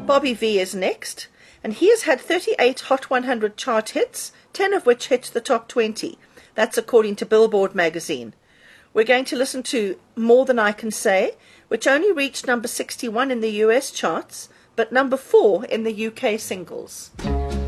Bobby V is next, and he has had 38 Hot 100 chart hits, 10 of which hit the top 20. That's according to Billboard magazine. We're going to listen to More Than I Can Say, which only reached number 61 in the US charts, but number 4 in the UK singles.